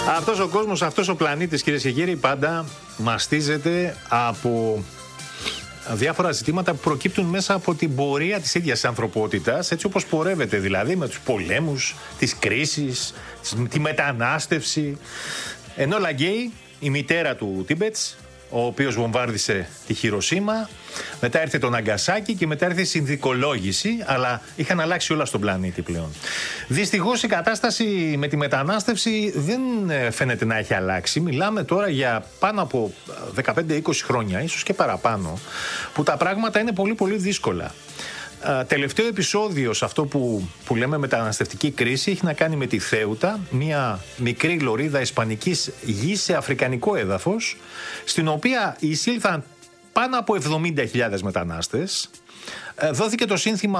Αυτός ο κόσμος, αυτός ο πλανήτης, κυρίες και κύριοι, πάντα μαστίζεται από διάφορα ζητήματα που προκύπτουν μέσα από την πορεία της ίδιας ανθρωπότητας, έτσι όπως πορεύεται δηλαδή, με τους πολέμους, τις κρίσεις, τη μετανάστευση. Ενώ Λαγκέι, η μητέρα του Τίμπετς, ο οποίος βομβάρδισε τη Χιροσίμα, μετά ήρθε το Ναγκασάκι και μετά ήρθε η συνδικολόγηση, αλλά είχαν αλλάξει όλα στον πλανήτη πλέον. Δυστυχώς η κατάσταση με τη μετανάστευση δεν φαίνεται να έχει αλλάξει. Μιλάμε τώρα για πάνω από 15-20 χρόνια, ίσως και παραπάνω, που τα πράγματα είναι πολύ πολύ δύσκολα. Τελευταίο επεισόδιο σε αυτό που λέμε μεταναστευτική κρίση έχει να κάνει με τη Θέουτα, μια μικρή λωρίδα ισπανικής γης σε αφρικανικό έδαφος, στην οποία εισήλθαν πάνω από 70.000 μετανάστες. Δόθηκε το σύνθημα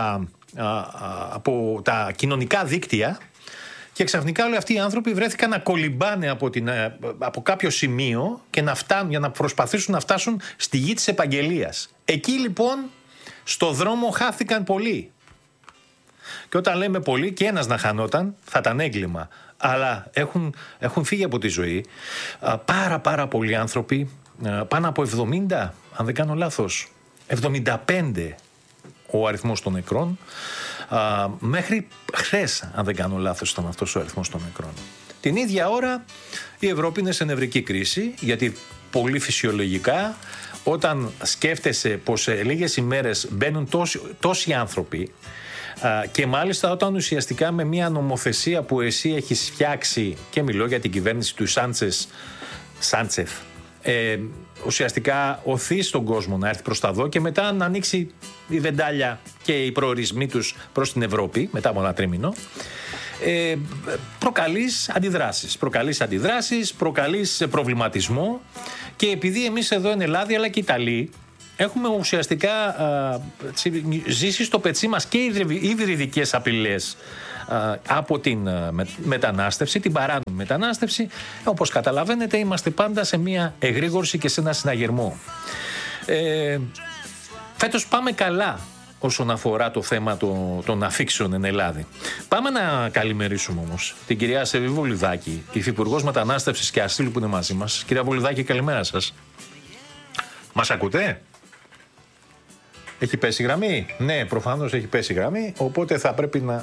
από τα κοινωνικά δίκτυα και ξαφνικά όλοι αυτοί οι άνθρωποι βρέθηκαν να κολυμπάνε από κάποιο σημείο και να φτάνουν, για να προσπαθήσουν να φτάσουν στη γη της επαγγελίας. Εκεί λοιπόν στο δρόμο χάθηκαν πολλοί. Και όταν λέμε πολλοί, και ένας να χανόταν, θα ήταν έγκλημα. Αλλά έχουν φύγει από τη ζωή πάρα πολλοί άνθρωποι, πάνω από 70, αν δεν κάνω λάθος, 75 ο αριθμός των νεκρών. Μέχρι χθες, αν δεν κάνω λάθος, ήταν αυτός ο αριθμός των νεκρών. Την ίδια ώρα η Ευρώπη είναι σε νευρική κρίση, γιατί πολύ φυσιολογικά, όταν σκέφτεσαι πως σε λίγες ημέρες μπαίνουν τόσοι άνθρωποι, και μάλιστα όταν ουσιαστικά με μια νομοθεσία που εσύ έχεις φτιάξει, και μιλώ για την κυβέρνηση του Σάντσεφ, ουσιαστικά οθείς τον κόσμο να έρθει προς τα δω και μετά να ανοίξει η βεντάλια και οι προορισμοί τους προς την Ευρώπη μετά από ένα τρίμηνο, προκαλείς αντιδράσεις, προκαλείς προβληματισμό. Και επειδή εμείς εδώ εν Ελλάδη αλλά και Ιταλοί έχουμε ουσιαστικά ζήσει στο πετσί μας και υβριδικές απειλές από την μετανάστευση, την παράνομη μετανάστευση, όπως καταλαβαίνετε είμαστε πάντα σε μια εγρήγορση και σε ένα συναγερμό. Φέτος πάμε καλά όσον αφορά το θέμα των αφήξεων εν Ελλάδη. Πάμε να καλημερίσουμε όμως την κυρία Σεβή Βολιδάκη, υφυπουργός Μετανάστευσης και Ασύλου που είναι μαζί μας. Κυρία Βολιδάκη, καλημέρα σας. Μας ακούτε? Έχει πέσει γραμμή? Ναι, προφανώς έχει πέσει γραμμή, οπότε θα πρέπει να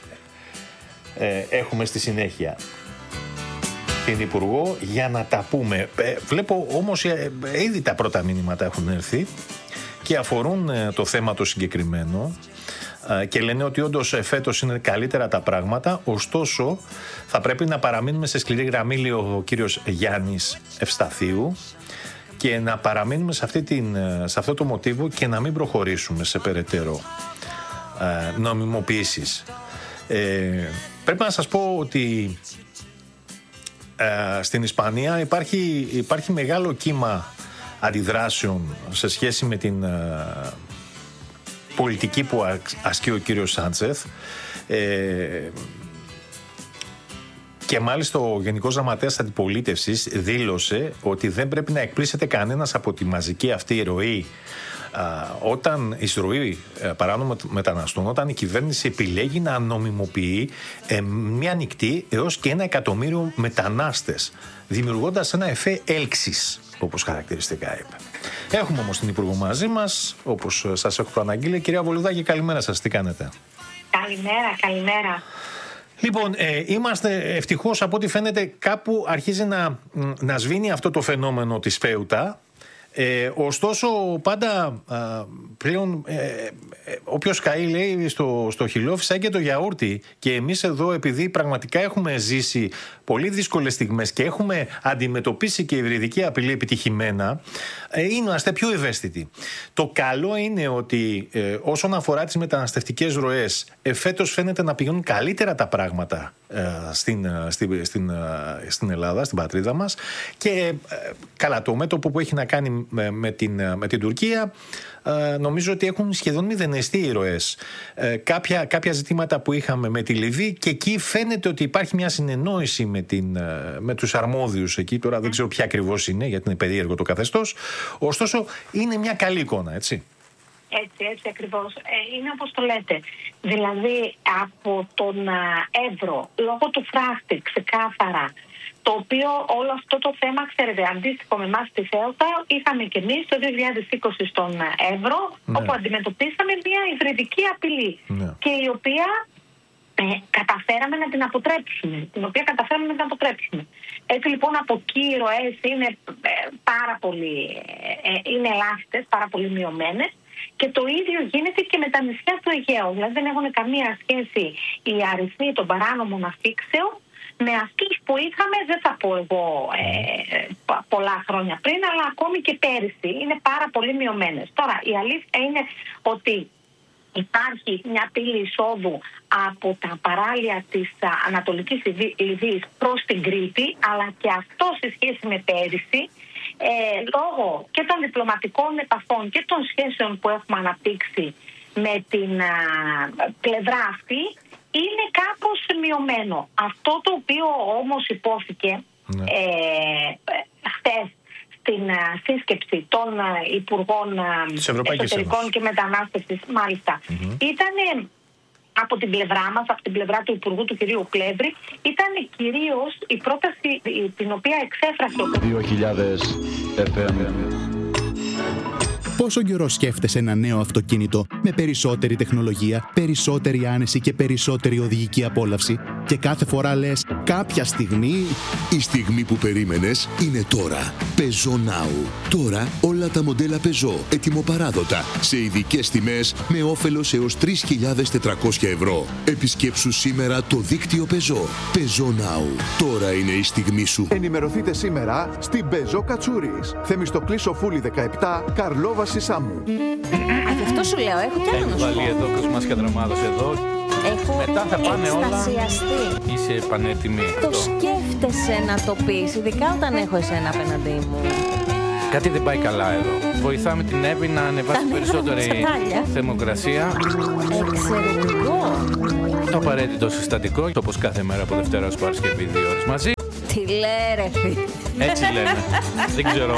έχουμε στη συνέχεια την Υπουργό για να τα πούμε. Βλέπω όμως ήδη τα πρώτα μήνυματα έχουν έρθει και αφορούν το θέμα το συγκεκριμένο και λένε ότι όντως φέτος είναι καλύτερα τα πράγματα, ωστόσο θα πρέπει να παραμείνουμε σε σκληρή γραμμή, λέει ο κύριος Γιάννης Ευσταθίου, και να παραμείνουμε σε αυτό το μοτίβο και να μην προχωρήσουμε σε περαιτέρω νομιμοποιήσεις. Πρέπει να σας πω ότι στην Ισπανία υπάρχει μεγάλο κύμα αντιδράσεων σε σχέση με την πολιτική που ασκεί ο κύριος Σάντσεφ, και μάλιστα ο Γενικός Γραμματέας Αντιπολίτευσης δήλωσε ότι δεν πρέπει να εκπλήσεται κανένας από τη μαζική αυτή ροή, όταν εισρωή παράνομων μεταναστών, όταν η κυβέρνηση επιλέγει να νομιμοποιεί μια ανοιχτή έως και 1 εκατομμύριο μετανάστες, δημιουργώντας ένα εφέ έλξης, όπως χαρακτηριστικά είπε. Έχουμε όμως την Υπουργό μαζί μας, όπως σας έχω προαναγγείλει. Κυρία Βολιδάκη, καλημέρα σας, τι κάνετε? Καλημέρα. Λοιπόν, είμαστε ευτυχώς, από ό,τι φαίνεται κάπου αρχίζει να σβήνει αυτό το φαινόμενο της Φέουτα. Ωστόσο πάντα πλέον όποιος καεί, λέει, στο χυλόφι σαν και το γιαούρτι, και εμείς εδώ, επειδή πραγματικά έχουμε ζήσει πολύ δύσκολες στιγμές και έχουμε αντιμετωπίσει και υβριδική απειλή επιτυχημένα, είμαστε πιο ευαίσθητοι. Το καλό είναι ότι όσον αφορά τις μεταναστευτικές ροές, φέτος φαίνεται να πηγαίνουν καλύτερα τα πράγματα στην Ελλάδα, στην πατρίδα μας, και καλά, το μέτωπο που έχει να κάνει με την Τουρκία, νομίζω ότι έχουν σχεδόν μηδενιστεί οι ροές. Κάποια ζητήματα που είχαμε με τη Λιβύη, και εκεί φαίνεται ότι υπάρχει μια συνεννόηση με τους αρμόδιους εκεί. Τώρα δεν ξέρω ποια ακριβώς είναι, γιατί είναι περίεργο το καθεστώς. Ωστόσο είναι μια καλή εικόνα, έτσι. Έτσι ακριβώς. Είναι όπως το λέτε. Δηλαδή από τον Εύρο, λόγω του φράχτη, ξεκάθαρα, το οποίο όλο αυτό το θέμα, ξέρετε, αντίστοιχο με εμάς στη Θέλτα, είχαμε και εμείς το 2020 στον Εύρο, όπου αντιμετωπίσαμε μια υβριδική απειλή και η οποία καταφέραμε να την αποτρέψουμε. Έτσι λοιπόν από εκεί οι ροές είναι είναι ελάχιστες, πάρα πολύ μειωμένες, και το ίδιο γίνεται και με τα νησιά του Αιγαίου. Δηλαδή δεν έχουν καμία σχέση οι αριθμοί των παράνομων αφήξεων με αυτούς που είχαμε, δεν θα πω εγώ πολλά χρόνια πριν, αλλά ακόμη και πέρυσι είναι πάρα πολύ μειωμένες. Τώρα η αλήθεια είναι ότι υπάρχει μια πύλη εισόδου από τα παράλια της Ανατολικής Λιβύης προς την Κρήτη, αλλά και αυτό σε σχέση με πέρυσι, λόγω και των διπλωματικών επαφών και των σχέσεων που έχουμε αναπτύξει με την πλευρά αυτή, είναι κάπως μειωμένο. Αυτό το οποίο όμως υπόθηκε χθες στην σύσκεψη των Υπουργών Εσωτερικών και Μετανάστευσης, μάλιστα, ήταν από την πλευρά μας, από την πλευρά του Υπουργού του κυρίου Πλεύρη, ήταν κυρίως η πρόταση την οποία εξέφρασε ο 2000 FM. Πόσο καιρό σκέφτεσαι ένα νέο αυτοκίνητο με περισσότερη τεχνολογία, περισσότερη άνεση και περισσότερη οδηγική απόλαυση, και κάθε φορά λες κάποια στιγμή... Η στιγμή που περίμενες είναι τώρα. Peugeot Now. Τώρα όλα τα μοντέλα Peugeot ετοιμοπαράδοτα σε ειδικές τιμές με όφελος έως 3.400 ευρώ. Επισκέψου σήμερα το δίκτυο Peugeot. Peugeot Now. Τώρα είναι η στιγμή σου. Ενημερωθείτε σήμερα στην Peugeot Κατσούρης. Θεμιστοκλή Σοφούλη 17, Καρλόβαση Σάμου. Γι' αυτό σου λέω, έχω κι άλλο να σου πω. Βάλει εδώ Κοσμάς και Δραμάδος εδώ. Έχω μετά θα πάνε εκστασιαστεί. Όλα. Είσαι πανέτοιμη. Το σκέφτεσαι να το πεις, ειδικά όταν έχω εσένα απέναντί μου. Κάτι δεν πάει καλά εδώ. Βοηθάμε την Εύη να ανεβάσει περισσότερη θερμοκρασία. Εξαιρετικό. Το απαραίτητο συστατικό, όπως κάθε μέρα από Δευτέρα ως Παρασκευή 2 ώρες μαζί. Τι λέρε, φίλε. Έτσι λένε. Δεν ξέρω.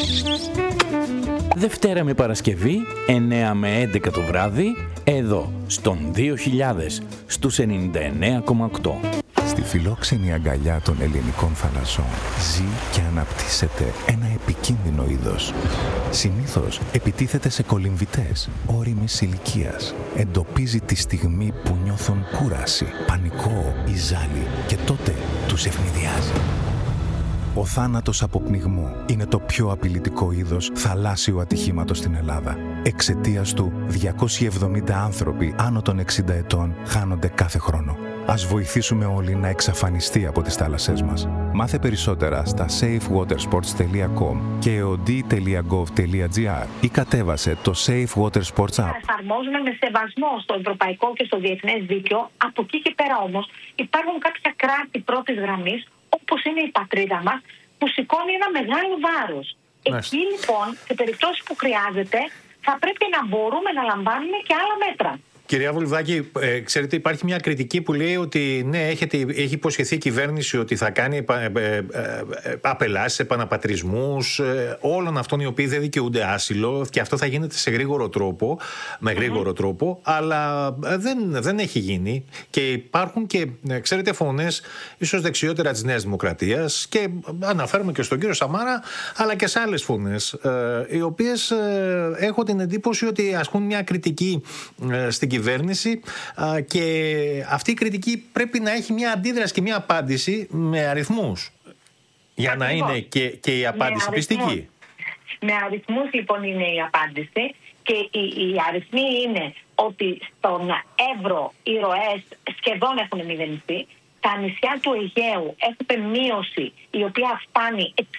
Δευτέρα με Παρασκευή, 9 με 11 το βράδυ, εδώ, στον 2000, στους 99,8. Στη φιλόξενη αγκαλιά των ελληνικών θαλασσών ζει και αναπτύσσεται ένα επικίνδυνο είδος. Συνήθως επιτίθεται σε κολυμβητές όριμης ηλικίας. Εντοπίζει τη στιγμή που νιώθουν κούραση, πανικό ή ζάλι και τότε τους ευνηδιάζει. Ο θάνατος από πνιγμό είναι το πιο απειλητικό είδος θαλάσσιου ατυχήματος στην Ελλάδα. Εξαιτίας του, 270 άνθρωποι άνω των 60 ετών χάνονται κάθε χρόνο. Ας βοηθήσουμε όλοι να εξαφανιστεί από τις θάλασσές μας. Μάθε περισσότερα στα safewatersports.com και od.gov.gr ή κατέβασε το Safe Water Sports App. Εφαρμόζουμε με σεβασμό στο ευρωπαϊκό και στο διεθνές δίκαιο. Από εκεί και πέρα όμως υπάρχουν κάποια κράτη πρώτης γραμμής, όπως είναι η πατρίδα μας, που σηκώνει ένα μεγάλο βάρος. Εκεί λοιπόν, σε περιπτώσεις που χρειάζεται, θα πρέπει να μπορούμε να λαμβάνουμε και άλλα μέτρα. Κυρία Βουλβάκη, ξέρετε, υπάρχει μια κριτική που λέει ότι ναι, έχει υποσχεθεί η κυβέρνηση ότι θα κάνει απελάσεις, επαναπατρισμούς όλων αυτών οι οποίοι δεν δικαιούνται άσυλο, και αυτό θα γίνεται σε γρήγορο τρόπο, με γρήγορο τρόπο, αλλά δεν έχει γίνει. Και υπάρχουν και, ξέρετε, φωνές ίσως δεξιότερα της Νέας Δημοκρατίας, και αναφέρουμε και στον κύριο Σαμάρα, αλλά και σε άλλες φωνές, οι οποίες έχω την εντύπωση ότι ασκούν μια κριτική στην κυβέρνηση, και αυτή η κριτική πρέπει να έχει μια αντίδραση και μια απάντηση με αριθμούς, για να είναι και η απάντηση πιστική. Με αριθμούς λοιπόν είναι η απάντηση, και οι αριθμοί είναι ότι στον Εύρο οι ροές σχεδόν έχουν μηδενιστεί. Τα νησιά του Αιγαίου έχουμε μείωση η οποία φτάνει 60%,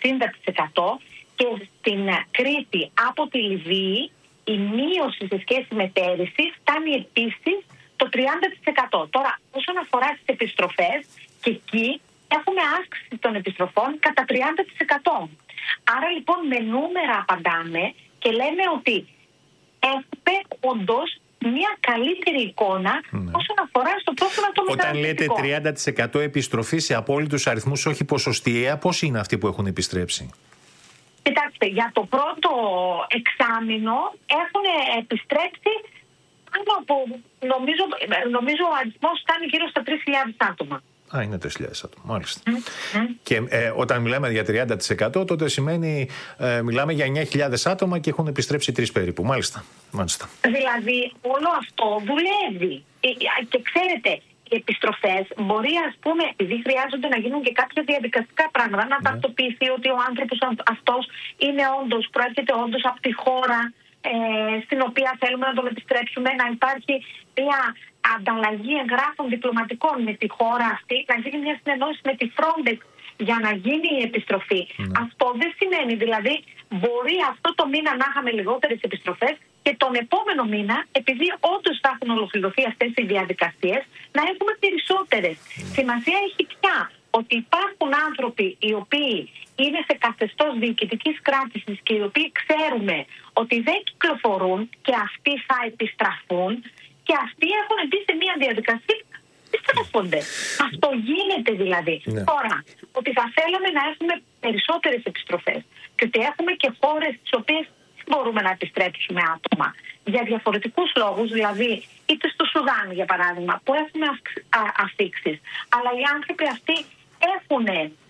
και στην Κρήτη από τη Λιβύη η μείωση σε σχέση με πέρυσι φτάνει επίσης το 30%. Τώρα, όσον αφορά τις επιστροφές, και εκεί έχουμε αύξηση των επιστροφών κατά 30%. Άρα λοιπόν με νούμερα απαντάμε και λέμε ότι έχουμε όντως μια καλύτερη εικόνα όσον αφορά στο πρόβλημα των μεταναστευτικών. Όταν λέτε 30% επιστροφή σε απόλυτους αριθμούς, όχι ποσοστιαία, πώς είναι αυτοί που έχουν επιστρέψει? Κοιτάξτε, για το πρώτο εξάμηνο έχουν επιστρέψει πάνω από, νομίζω ο αριθμός φτάνει γύρω στα 3.000 άτομα. Είναι 3.000 άτομα, μάλιστα. Και όταν μιλάμε για 30%, τότε σημαίνει μιλάμε για 9.000 άτομα και έχουν επιστρέψει 3 περίπου. Μάλιστα. Δηλαδή όλο αυτό δουλεύει. Και ξέρετε, οι επιστροφές μπορεί, ας πούμε, επειδή χρειάζονται να γίνουν και κάποια διαδικαστικά πράγματα, να ταυτοποιηθεί ότι ο άνθρωπος αυτός προέρχεται όντως από τη χώρα στην οποία θέλουμε να τον επιστρέψουμε, να υπάρχει μια ανταλλαγή εγγράφων διπλωματικών με τη χώρα αυτή, να γίνει μια συνεννόηση με τη Frontex για να γίνει η επιστροφή. Αυτό δεν σημαίνει, δηλαδή, μπορεί αυτό το μήνα να είχαμε λιγότερες επιστροφές και τον επόμενο μήνα, επειδή όντως θα έχουν ολοκληρωθεί αυτές οι διαδικασίες, να έχουμε περισσότερες. Σημασία έχει πια ότι υπάρχουν άνθρωποι οι οποίοι είναι σε καθεστώς διοικητικής κράτησης και οι οποίοι ξέρουμε ότι δεν κυκλοφορούν και αυτοί θα επιστραφούν και αυτοί έχουν μπει σε μια διαδικασία που επιστρέφονται. Αυτό γίνεται δηλαδή. Τώρα, ότι θα θέλαμε να έχουμε περισσότερες επιστροφές και ότι έχουμε και χώρες τις οποίες μπορούμε να επιστρέψουμε άτομα για διαφορετικούς λόγους, δηλαδή είτε στο Σουδάν για παράδειγμα που έχουμε αφήξεις, αλλά οι άνθρωποι αυτοί έχουν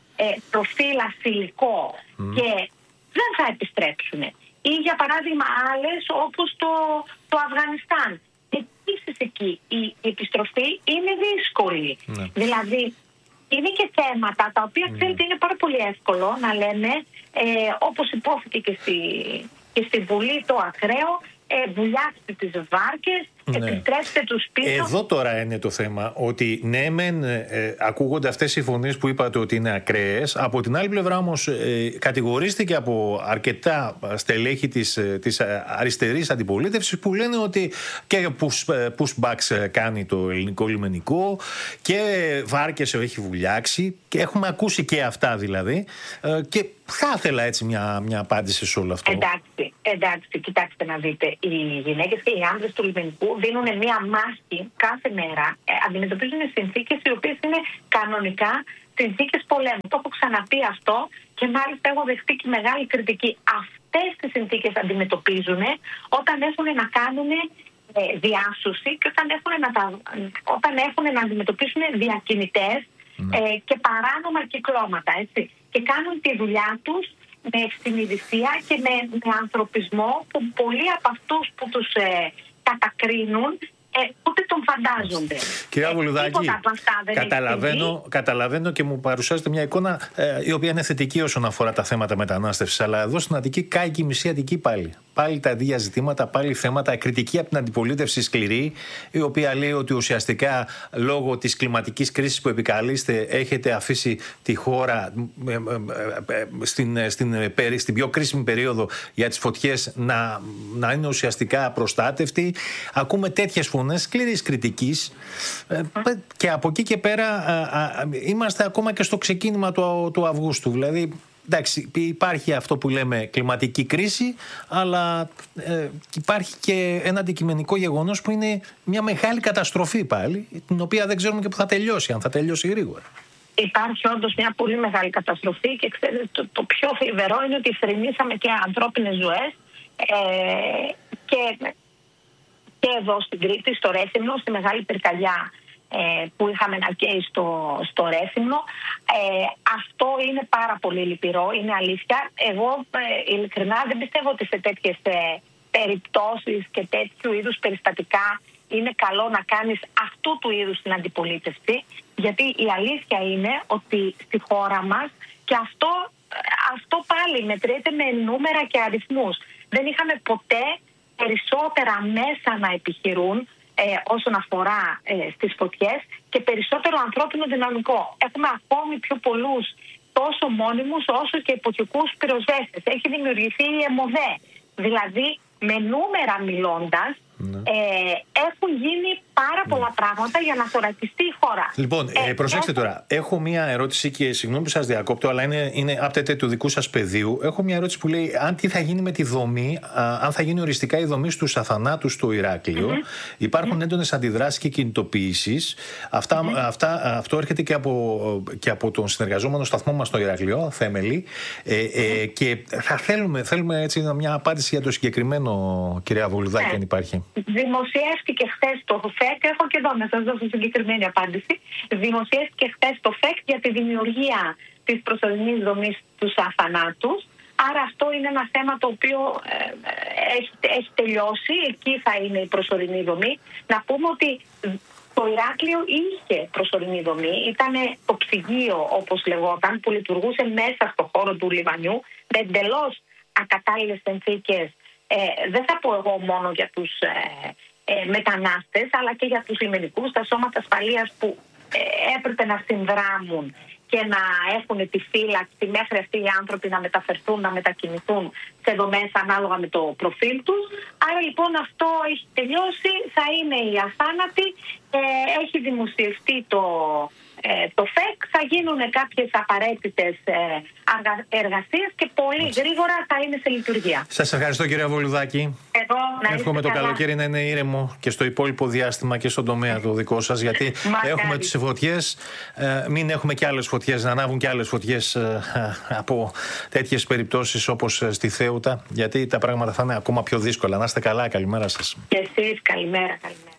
προφίλ ασυλικό και δεν θα επιστρέψουν. Ή για παράδειγμα άλλες όπως το Αφγανιστάν. Επίσης εκεί η επιστροφή είναι δύσκολη. Δηλαδή είναι και θέματα τα οποία ξέρετε είναι πάρα πολύ εύκολο να λέμε, όπως υπόθηκε και στη Βουλή το ακραίο, βουλιάξτε τις βάρκες, επιτρέψτε τους πίσω. Εδώ τώρα είναι το θέμα, ότι ναι μεν ακούγονται αυτές οι φωνές που είπατε ότι είναι ακραίες, από την άλλη πλευρά όμως κατηγορίστηκε από αρκετά στελέχη της αριστερής αντιπολίτευσης που λένε ότι και pushbacks κάνει το ελληνικό λιμενικό και βάρκες έχει βουλιάξει και έχουμε ακούσει και αυτά δηλαδή και θα ήθελα έτσι μια απάντηση σε όλο αυτό. Εντάξει, κοιτάξτε να δείτε. Οι γυναίκες και οι άνδρες του λιμενικού δίνουν μια μάχη κάθε μέρα. Αντιμετωπίζουν συνθήκες οι οποίες είναι κανονικά συνθήκες πολέμου. Το έχω ξαναπεί αυτό και μάλιστα έχω δεχτεί και μεγάλη κριτική. Αυτές τις συνθήκες αντιμετωπίζουν όταν έχουν να κάνουν διάσωση και όταν έχουν να αντιμετωπίσουν διακινητές και παράνομα κυκλώματα. Έτσι. Και κάνουν τη δουλειά τους με συνειδησία και με ανθρωπισμό που πολλοί από αυτούς που τους κατακρίνουν ούτε τον φαντάζονται. Κυρία Βουλουδάκη, καταλαβαίνω και μου παρουσιάζετε μια εικόνα η οποία είναι θετική όσον αφορά τα θέματα μετανάστευσης, αλλά εδώ στην Αττική κάει και η μισή Αττική πάλι. Πάλι τα ίδια ζητήματα, πάλι θέματα, κριτική από την αντιπολίτευση σκληρή, η οποία λέει ότι ουσιαστικά λόγω της κλιματικής κρίσης που επικαλείστε έχετε αφήσει τη χώρα στην πιο κρίσιμη περίοδο για τις φωτιές να είναι ουσιαστικά προστάτευτη. Ακούμε τέτοιες φωνές σκληρής κριτικής και από εκεί και πέρα είμαστε ακόμα και στο ξεκίνημα του Αυγούστου. Δηλαδή, εντάξει, υπάρχει αυτό που λέμε κλιματική κρίση, αλλά υπάρχει και ένα αντικειμενικό γεγονός που είναι μια μεγάλη καταστροφή πάλι, την οποία δεν ξέρουμε και που θα τελειώσει, αν θα τελειώσει γρήγορα. Υπάρχει όντως μια πολύ μεγάλη καταστροφή και ξέρετε, το πιο θλιβερό είναι ότι θρηνήσαμε και ανθρώπινες ζωές και εδώ στην Κρήτη, στο Ρέθυμνο, στη Μεγάλη Πυρκαλιά που είχαμε να καίει στο Ρέθυμνο. Αυτό είναι πάρα πολύ λυπηρό, είναι αλήθεια. Εγώ ειλικρινά δεν πιστεύω ότι σε τέτοιες περιπτώσεις και τέτοιου είδους περιστατικά είναι καλό να κάνεις αυτού του είδους την αντιπολίτευση, γιατί η αλήθεια είναι ότι στη χώρα μας και αυτό πάλι μετριέται με νούμερα και αριθμούς. Δεν είχαμε ποτέ περισσότερα μέσα να επιχειρούν όσον αφορά στις φωτιές και περισσότερο ανθρώπινο δυναμικό. Έχουμε ακόμη πιο πολλούς τόσο μόνιμους όσο και εποχικούς πυροσβέστες. Έχει δημιουργηθεί η ΕΜΟΔΕ. Δηλαδή, με νούμερα μιλώντας, έχουν γίνει πάρα πολλά πράγματα για να θωρακιστεί η χώρα. Λοιπόν, προσέξτε τώρα. Έχω μία ερώτηση και συγγνώμη που σας διακόπτω, αλλά είναι άπτεται του δικού σας πεδίου. Έχω μία ερώτηση που λέει τι θα γίνει με τη δομή, αν θα γίνει οριστικά η δομή στους αθανάτους στο Ηράκλειο. Υπάρχουν έντονες αντιδράσεις και κινητοποιήσεις. Αυτό έρχεται και από τον συνεργαζόμενο σταθμό μας στο Ηράκλειο, Θέμελη. Και θα θέλουμε έτσι μια απάντηση για το συγκεκριμένο, κυρία Βουλουδάκη, αν υπάρχει. Δημοσιεύτηκε χθες το θέμα ΦΕΚ, έχω και εδώ να σας δώσω συγκεκριμένη απάντηση. Δημοσιεύτηκε χθες το ΦΕΚ για τη δημιουργία της προσωρινής δομής τους αθανάτους. Άρα αυτό είναι ένα θέμα το οποίο έχει τελειώσει. Εκεί θα είναι η προσωρινή δομή. Να πούμε ότι το Ηράκλειο είχε προσωρινή δομή. Ήταν το ψυγείο, όπως λεγόταν, που λειτουργούσε μέσα στο χώρο του λιμανιού με εντελώς ακατάλληλες συνθήκες. Δεν θα πω εγώ μόνο για τους μετανάστες, αλλά και για τους λιμενικούς, τα σώματα ασφαλείας που έπρεπε να συνδράμουν και να έχουν τη φύλαξη μέχρι αυτοί οι άνθρωποι να μεταφερθούν, να μετακινηθούν σε δομές ανάλογα με το προφίλ τους. Άρα λοιπόν αυτό έχει τελειώσει, θα είναι η αθάνατη, έχει δημοσιευτεί το ΦΕΚ, θα γίνουν κάποιες απαραίτητες εργασίες και πολύ γρήγορα θα είναι σε λειτουργία. Σας ευχαριστώ, κυρία Βολουδάκη. Εύχομαι το καλοκαίρι να είναι ήρεμο και στο υπόλοιπο διάστημα και στον τομέα το δικό σας, γιατί έχουμε τις φωτιές, μην έχουμε και άλλες φωτιές, να ανάβουν και άλλες φωτιές από τέτοιες περιπτώσεις όπως στη Θέουτα, γιατί τα πράγματα θα είναι ακόμα πιο δύσκολα. Να είστε καλά, καλημέρα σας. Και εσείς, καλημέρα.